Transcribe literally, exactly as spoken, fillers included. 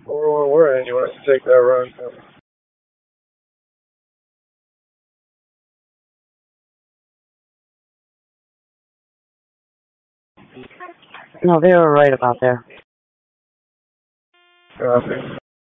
Or where we're at, you want us to take that run? No, they were right about there. Copy.